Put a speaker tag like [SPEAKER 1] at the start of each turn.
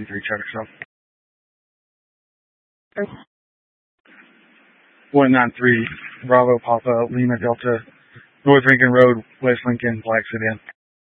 [SPEAKER 1] traffic stop. 193 Bravo Papa Lima Delta, North Lincoln Road, West Lincoln, Black Sedan.